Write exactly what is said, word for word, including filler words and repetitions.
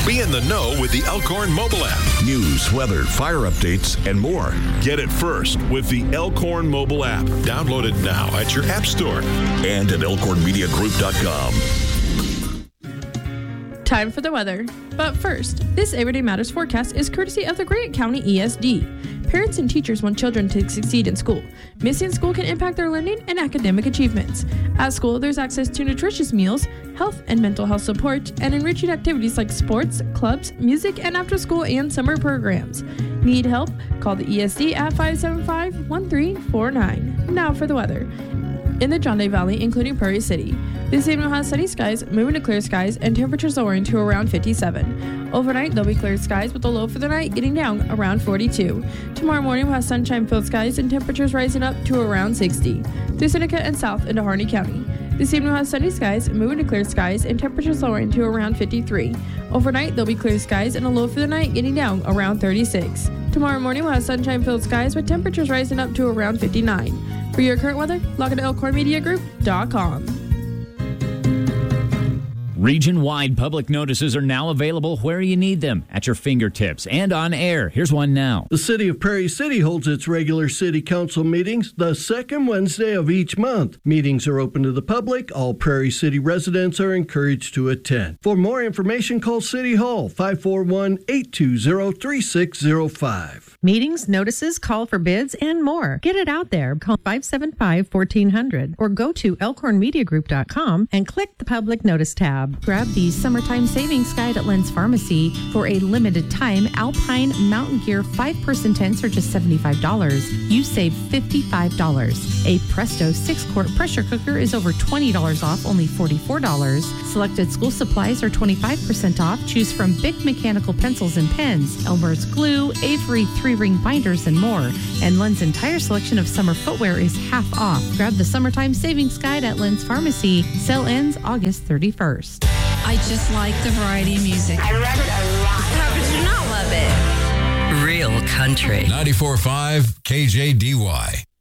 Be in the know with the Elkhorn mobile app. News, weather, fire updates, and more. Get it first with the Elkhorn mobile app. Download it now at your app store and at elkhorn media group dot com. Time for the weather. But first, this Everyday Matters forecast is courtesy of the Grant County E S D. Parents and teachers want children to succeed in school. Missing school can impact their learning and academic achievements. At school, there's access to nutritious meals, health and mental health support, and enriching activities like sports, clubs, music, and after-school and summer programs. Need help? Call the E S D at five seven five, one three four nine. Now for the weather. In the John Day Valley, including Prairie City, this evening will have sunny skies, moving to clear skies, and temperatures lowering to around fifty-seven. Overnight, there'll be clear skies with a low for the night getting down around forty-two. Tomorrow morning, we'll have sunshine-filled skies and temperatures rising up to around sixty. Through Seneca and south into Harney County. This evening we'll have sunny skies, moving to clear skies, and temperatures lowering to around fifty-three. Overnight, there'll be clear skies and a low for the night getting down around thirty-six. Tomorrow morning, we'll have sunshine-filled skies with temperatures rising up to around fifty-nine. For your current weather, log on to elkhorn media group dot com. Region-wide public notices are now available where you need them, at your fingertips and on air. Here's one now. The City of Prairie City holds its regular City Council meetings the second Wednesday of each month. Meetings are open to the public. All Prairie City residents are encouraged to attend. For more information, call City Hall, five four one, eight two zero, three six zero five. Meetings, notices, call for bids, and more. Get it out there. Call five seven five, one four zero zero or go to elkhorn media group dot com and click the Public Notice tab. Grab the Summertime Savings Guide at Len's Pharmacy. For a limited time, Alpine Mountain Gear five-person tents are just seventy-five dollars. You save fifty-five dollars. A Presto six-quart pressure cooker is over twenty dollars off, only forty-four dollars. Selected school supplies are twenty-five percent off. Choose from Bic mechanical pencils and pens, Elmer's glue, Avery three-ring binders, and more. And Len's entire selection of summer footwear is half off. Grab the Summertime Savings Guide at Len's Pharmacy. Sale ends August thirty-first. I just like the variety of music. I love it a lot. How could you not love it? Real country. ninety-four point five K J D Y.